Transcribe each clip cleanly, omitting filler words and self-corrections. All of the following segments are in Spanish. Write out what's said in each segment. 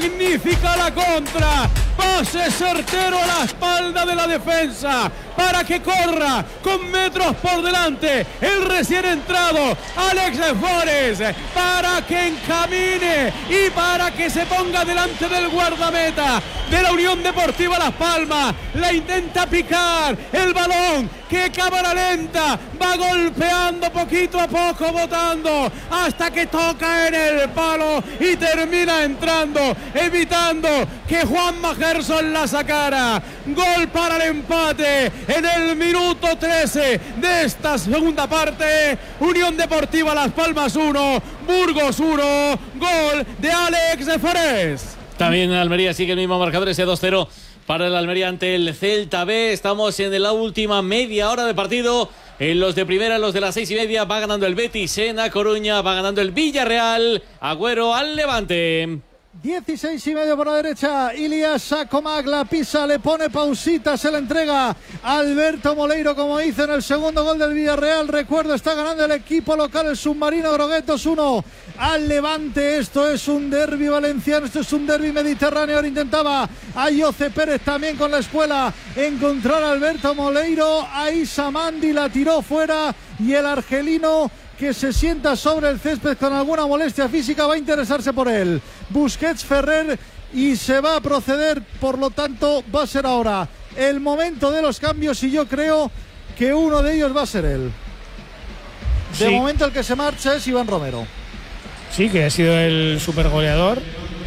Magnífica la contra. Pase certero a la espalda de la defensa para que corra con metros por delante el recién entrado Alex Forés, para que encamine y para que se ponga delante del guardameta de la Unión Deportiva Las Palmas. La intenta picar, el balón que cámara lenta va golpeando poquito a poco, botando hasta que toca en el palo y termina entrando, evitando que Juanma Gerson la sacara. Gol para el empate en el minuto 13 de esta segunda parte. Unión Deportiva Las Palmas 1, Burgos 1, gol de Alex Forés. También Almería sigue el mismo marcador, ese 2-0 para el Almería ante el Celta B. Estamos en la última media hora de partido. En los de primera, los de las 6:30, va ganando el Betis en A Coruña, va ganando el Villarreal. Agüero al Levante. 16,5 por la derecha, Ilias Sacomac la pisa, le pone pausita, se la entrega a Alberto Moleiro, como hizo en el segundo gol del Villarreal. Recuerdo, está ganando el equipo local, el Submarino Groguetos 1 al Levante. Esto es un derbi valenciano, esto es un derbi mediterráneo. Ahora intentaba a Jose Pérez también con la espuela encontrar a Alberto Moleiro, a Issa Mandi la tiró fuera y el argelino, que se sienta sobre el césped con alguna molestia física, va a interesarse por él. Busquets, Ferrer, y se va a proceder, por lo tanto va a ser ahora el momento de los cambios y yo creo que uno de ellos va a ser él. De momento el que se marcha es Iván Romero. Sí, que ha sido el supergoleador.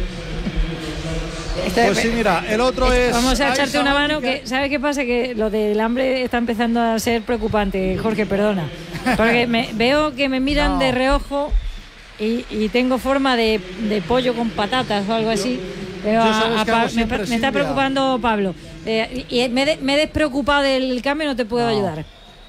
Pues sí, mira, el otro es... Vamos a echarte una mano, que ¿sabes qué pasa? Que lo del hambre está empezando a ser preocupante, Jorge, perdona. Porque veo que me miran de reojo y tengo forma de pollo con patatas o algo así. Pero me está preocupando Pablo. Y me he despreocupado del cambio y no te puedo ayudar.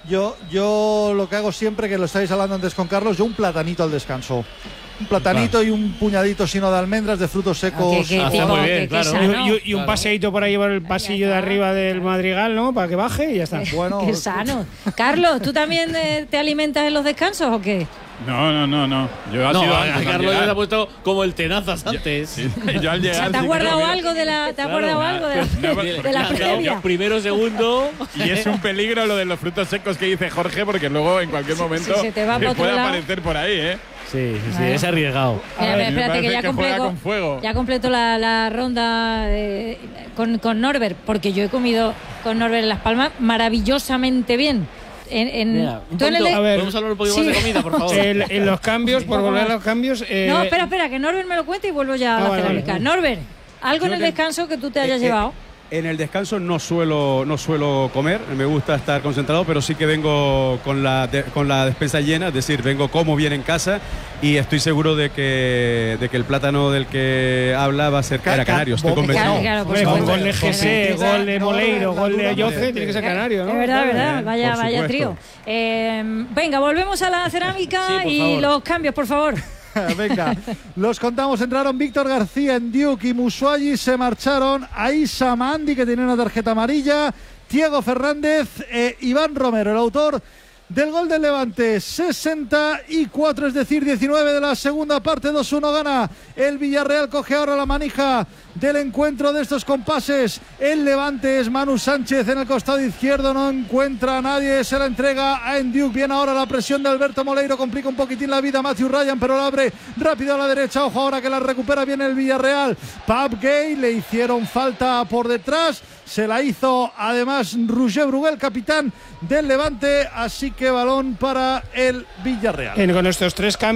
Yo lo que hago siempre, que lo estáis hablando antes con Carlos, yo un platanito al descanso. Un platanito y un puñadito sino de almendras, de frutos secos. Muy bien, claro. Y un paseíto por ahí por el pasillo de arriba del Madrigal, ¿no? Para que baje y ya está. Bueno, qué sano. Carlos, ¿tú también te alimentas en los descansos o qué? No. Yo ha sido antes, Carlos se ha puesto como el tenazas antes. Yo al llegar, ¿Te has guardado algo de la previa? Primero, segundo. Y es un peligro lo de los frutos secos que dice Jorge, porque luego en cualquier momento se te va para puede otro lado. aparecer por ahí, ¿eh? Sí, es arriesgado. Mira, espérate que ya completo la ronda con Norbert, porque yo he comido con Norbert en Las Palmas maravillosamente bien. ¿Podemos hablar un poquito más de comida, por favor? En los cambios, por volver a los cambios... No, espera, que Norbert me lo cuente y vuelvo ya a la cerámica. Vale. Norbert, ¿algo en el descanso que tú te hayas llevado? En el descanso no suelo comer, me gusta estar concentrado, pero sí que vengo con la despensa llena, es decir, vengo como bien en casa y estoy seguro de que el plátano del que habla va a ser canario, estoy convencido. Claro, con gol de GC, gol de Moleiro, gol de Jose, tiene que ser canario, ¿no? Es verdad, vaya trío. Venga, volvemos a la cerámica y los cambios, por favor. Venga, los contamos. Entraron Víctor García, Ndiuk y Musuagi. Se marcharon Issa Mandi, que tenía una tarjeta amarilla, Diego Fernández, Iván Romero, el autor del gol del Levante. 64, es decir, 19 de la segunda parte. 2-1 gana el Villarreal. Coge ahora la manija del encuentro de estos compases. El Levante es Manu Sánchez en el costado izquierdo, no encuentra a nadie, se la entrega a Ndiuk. Viene ahora la presión de Alberto Moleiro, complica un poquitín la vida Matthew Ryan, pero la abre rápido a la derecha. Ojo ahora que la recupera bien el Villarreal. Pab Gay, le hicieron falta por detrás, se la hizo además Roger Bruguel, capitán del Levante, así que balón para el Villarreal. Con estos tres cambios